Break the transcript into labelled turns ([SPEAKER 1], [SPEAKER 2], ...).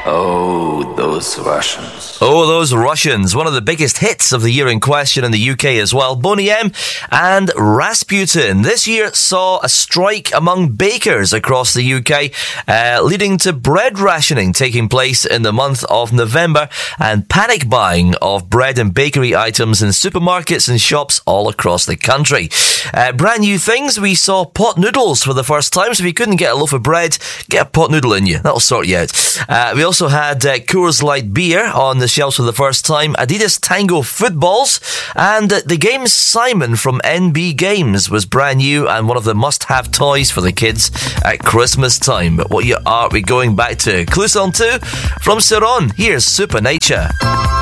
[SPEAKER 1] Oh, those Russians.
[SPEAKER 2] Oh, those Russians. One of the biggest hits of the year in question in the UK as well. Boney M and Rasputin. This year saw a strike among bakers across the UK, leading to bread rationing taking place in the month of November and panic buying of bread and bakery items in supermarkets and shops all across the country. Brand new things. We saw pot noodles for the first time, so if you couldn't get a loaf of bread, get a pot noodle in you. That'll sort you out. We also had Coors Light beer on the shelves for the first time, Adidas Tango footballs, and the game Simon from NB Games was brand new and one of the must-have toys for the kids at Christmas time. But what year are we going back to? Clue Song 2 from Saron. Here's Supernature.